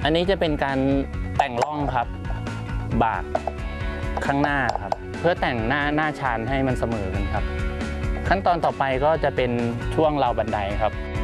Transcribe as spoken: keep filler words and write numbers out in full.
อันนี้จะเป็นการแต่งร่องครับบากข้างหน้าครับเพื่อแต่งหน้าหน้าชานให้มันเสมอกันครับขั้นตอนต่อไปก็จะเป็นช่วงราวบันไดครับ